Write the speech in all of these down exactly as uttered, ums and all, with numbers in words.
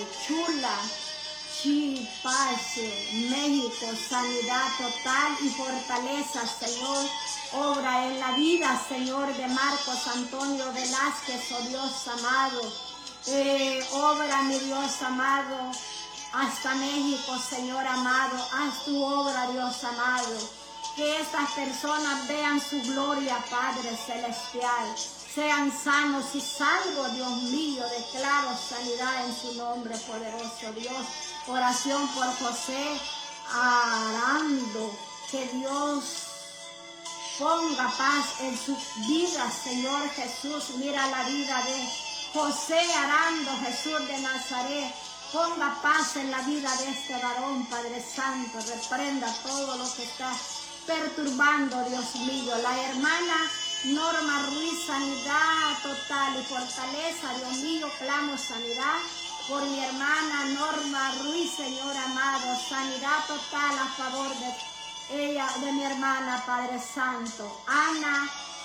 Chula, Chipase, México, sanidad total y fortaleza, Señor. Obra en la vida, Señor, de Marcos Antonio Velázquez, oh Dios amado. Eh, obra, mi Dios amado, hasta México, Señor amado. Haz tu obra, Dios amado. Que estas personas vean su gloria, Padre Celestial. Sean sanos y salvos, Dios mío. Declaro sanidad en su nombre poderoso, Dios. Oración por José Arando. Que Dios ponga paz en su vida, Señor Jesús. Mira la vida de José Arando, Jesús de Nazaret. Ponga paz en la vida de este varón, Padre Santo. Reprenda todo lo que está perturbando, Dios mío. La hermana Norma Ruiz, sanidad total y fortaleza, Dios mío. Clamo sanidad por mi hermana Norma Ruiz, Señor amado. Sanidad total a favor de ella, de mi hermana, Padre Santo. Ana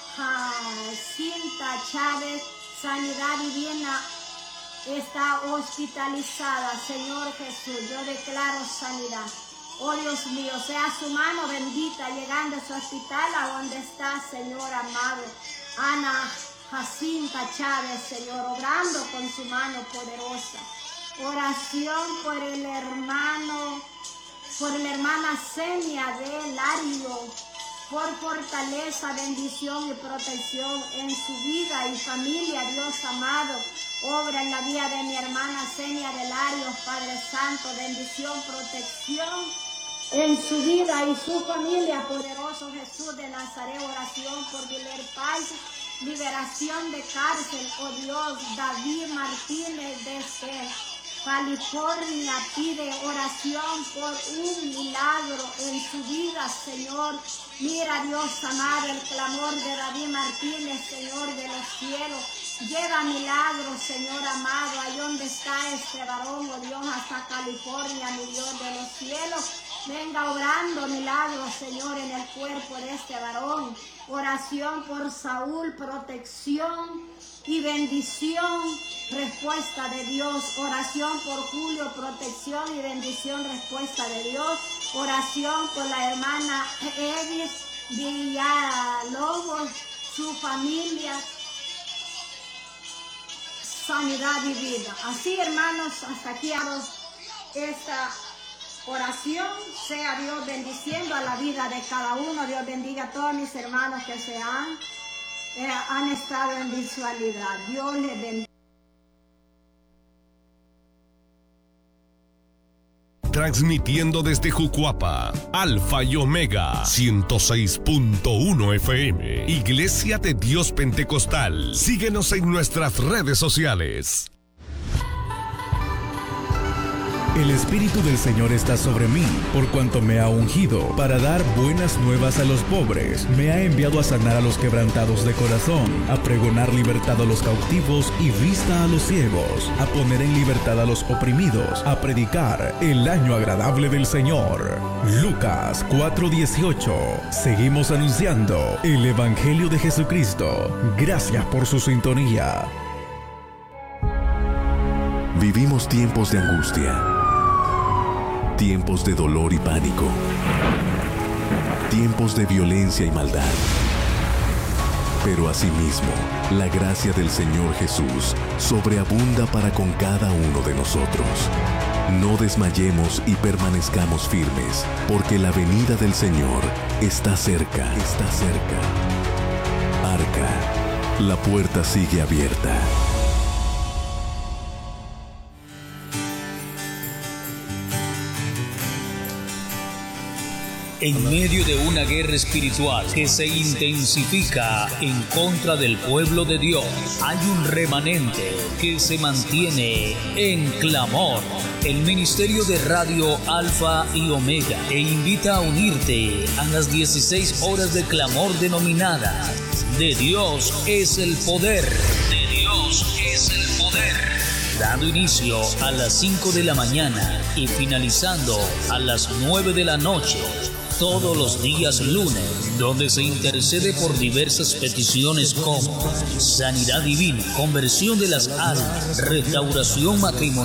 Jacinta Chávez, sanidad divina, está hospitalizada, Señor Jesús. Yo declaro sanidad. Oh Dios mío, sea su mano bendita llegando a su hospital, a donde está, Señor amado. Ana Jacinta Chávez, Señor, obrando con su mano poderosa. Oración por el hermano, por la hermana Senia de Lario, por fortaleza, bendición y protección en su vida y familia, Dios amado. Obra en la vida de mi hermana Senia de Lario, Padre Santo, bendición, protección en su vida y su familia, poderoso Jesús de Nazaret. Oración por libertad, liberación de cárcel, oh Dios. David Martínez desde California pide oración por un milagro en su vida, Señor. Mira, Dios amado, el clamor de David Martínez, Señor de los cielos. Lleva milagros, Señor amado, ahí donde está este varón, oh Dios, hasta California, mi Dios de los cielos. Venga obrando milagros, Señor, en el cuerpo de este varón. Oración por Saúl, protección y bendición, respuesta de Dios. Oración por Julio, protección y bendición, respuesta de Dios. Oración por la hermana Edith Villalobos, su familia, sanidad divina. Así, hermanos, hasta aquí hago esta oración. Sea Dios bendiciendo a la vida de cada uno. Dios bendiga a todos mis hermanos que se han, eh, han estado en visualidad. Dios les bendiga. Transmitiendo desde Jucuapa, Alfa y Omega, ciento seis punto uno F M, Iglesia de Dios Pentecostal. Síguenos en nuestras redes sociales. El Espíritu del Señor está sobre mí, por cuanto me ha ungido para dar buenas nuevas a los pobres. Me ha enviado a sanar a los quebrantados de corazón, a pregonar libertad a los cautivos y vista a los ciegos, a poner en libertad a los oprimidos, a predicar el año agradable del Señor. Lucas cuatro dieciocho. Seguimos anunciando el Evangelio de Jesucristo. Gracias por su sintonía. Vivimos tiempos de angustia, tiempos de dolor y pánico, tiempos de violencia y maldad. Pero asimismo, la gracia del Señor Jesús sobreabunda para con cada uno de nosotros. No desmayemos y permanezcamos firmes, porque la venida del Señor está cerca, está cerca. Arca, la puerta sigue abierta. En medio de una guerra espiritual que se intensifica en contra del pueblo de Dios, hay un remanente que se mantiene en clamor. El Ministerio de Radio Alfa y Omega te invita a unirte a las dieciséis horas de clamor denominadas De Dios es el poder. De Dios es el poder. Dando inicio a las cinco de la mañana y finalizando a las nueve de la noche. Todos los días lunes, donde se intercede por diversas peticiones como sanidad divina, conversión de las almas, restauración matrimonial,